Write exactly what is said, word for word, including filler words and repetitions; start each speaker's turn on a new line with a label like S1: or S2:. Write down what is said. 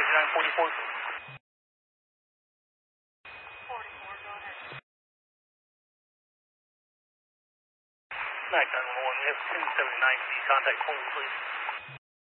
S1: seventy-nine forty-four.
S2: forty-four, go ahead.
S1: nine nine one one, we have ten seventy-nine, can you contact Queen, please?